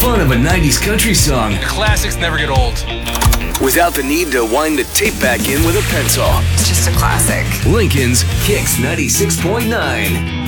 fun of a 90s country song. The classics never get old. Without the need to wind the tape back in with a pencil. It's just a classic. Lincoln's Kicks 96.9.